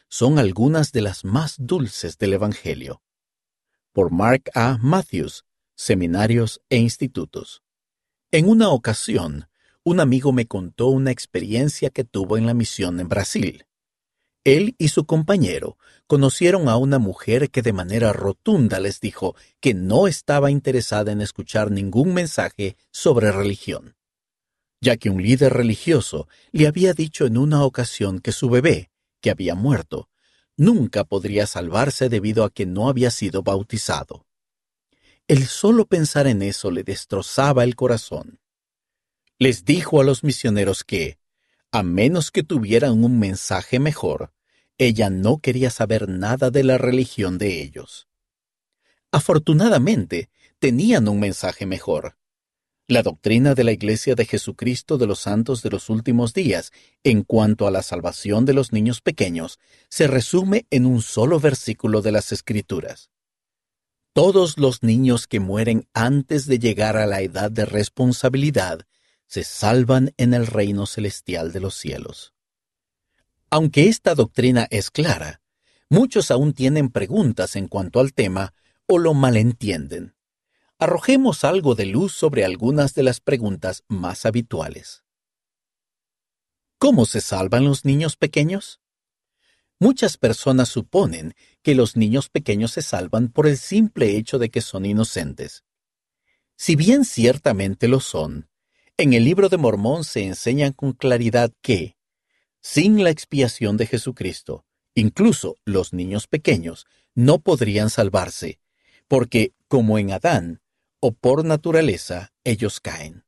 son algunas de las más dulces del Evangelio. Por Mark A. Matthews, Seminarios e Institutos. En una ocasión, un amigo me contó una experiencia que tuvo en la misión en Brasil. Él y su compañero conocieron a una mujer que de manera rotunda les dijo que no estaba interesada en escuchar ningún mensaje sobre religión, ya que un líder religioso le había dicho en una ocasión que su bebé, que había muerto, nunca podría salvarse debido a que no había sido bautizado. El solo pensar en eso le destrozaba el corazón. Les dijo a los misioneros que, a menos que tuvieran un mensaje mejor, ella no quería saber nada de la religión de ellos. Afortunadamente, tenían un mensaje mejor. La doctrina de la Iglesia de Jesucristo de los Santos de los Últimos Días, en cuanto a la salvación de los niños pequeños, se resume en un solo versículo de las Escrituras. Todos los niños que mueren antes de llegar a la edad de responsabilidad se salvan en el reino celestial de los cielos. Aunque esta doctrina es clara, muchos aún tienen preguntas en cuanto al tema o lo malentienden. Arrojemos algo de luz sobre algunas de las preguntas más habituales. ¿Cómo se salvan los niños pequeños? Muchas personas suponen que los niños pequeños se salvan por el simple hecho de que son inocentes. Si bien ciertamente lo son, en el Libro de Mormón se enseña con claridad que, sin la expiación de Jesucristo, incluso los niños pequeños no podrían salvarse, porque, como en Adán, o por naturaleza, ellos caen.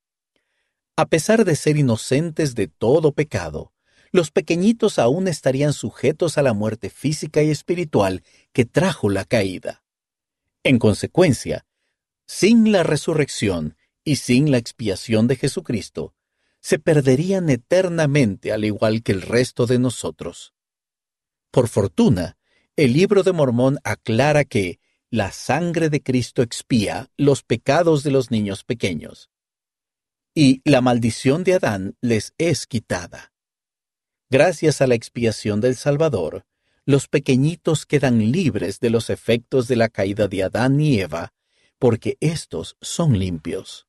A pesar de ser inocentes de todo pecado, los pequeñitos aún estarían sujetos a la muerte física y espiritual que trajo la caída. En consecuencia, sin la resurrección y sin la expiación de Jesucristo, se perderían eternamente al igual que el resto de nosotros. Por fortuna, el Libro de Mormón aclara que la sangre de Cristo expía los pecados de los niños pequeños, y la maldición de Adán les es quitada. Gracias a la expiación del Salvador, los pequeñitos quedan libres de los efectos de la caída de Adán y Eva, porque éstos son limpios.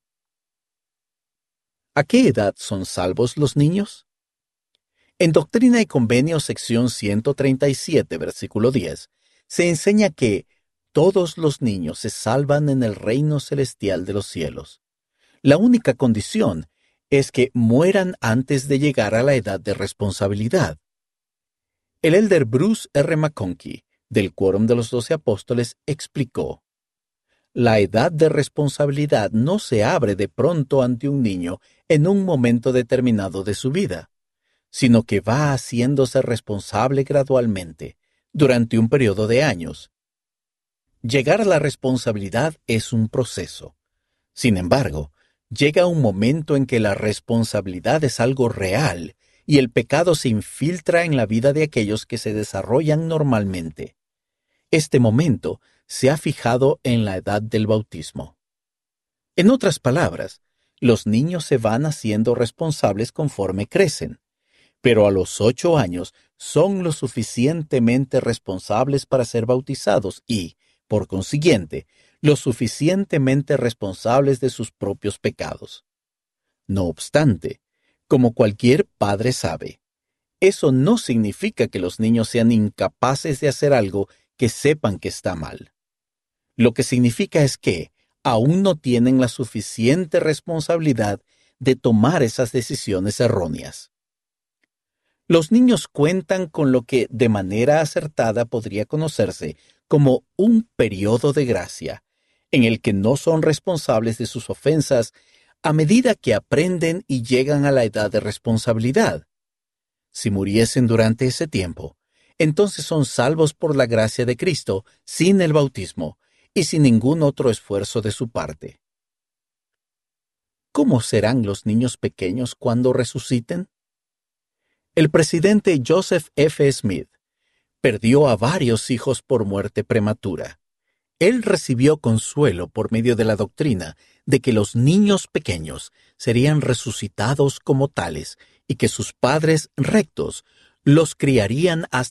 ¿A qué edad son salvos los niños? En Doctrina y Convenios, sección 137, versículo 10, se enseña que todos los niños se salvan en el reino celestial de los cielos. La única condición es que mueran antes de llegar a la edad de responsabilidad. El elder Bruce R. McConkie, del Quórum de los 12 Apóstoles, explicó: la edad de responsabilidad no se abre de pronto ante un niño en un momento determinado de su vida, sino que va haciéndose responsable gradualmente, durante un periodo de años. Llegar a la responsabilidad es un proceso. Sin embargo, llega un momento en que la responsabilidad es algo real y el pecado se infiltra en la vida de aquellos que se desarrollan normalmente. Este momento se ha fijado en la edad del bautismo. En otras palabras, los niños se van haciendo responsables conforme crecen, pero a los 8 años son lo suficientemente responsables para ser bautizados y, por consiguiente, lo suficientemente responsables de sus propios pecados. No obstante, como cualquier padre sabe, eso no significa que los niños sean incapaces de hacer algo que sepan que está mal. Lo que significa es que aún no tienen la suficiente responsabilidad de tomar esas decisiones erróneas. Los niños cuentan con lo que de manera acertada podría conocerse como un periodo de gracia, en el que no son responsables de sus ofensas a medida que aprenden y llegan a la edad de responsabilidad. Si muriesen durante ese tiempo, entonces son salvos por la gracia de Cristo sin el bautismo y sin ningún otro esfuerzo de su parte. ¿Cómo serán los niños pequeños cuando resuciten? El presidente Joseph F. Smith perdió a varios hijos por muerte prematura. Él recibió consuelo por medio de la doctrina de que los niños pequeños serían resucitados como tales y que sus padres rectos los criarían hasta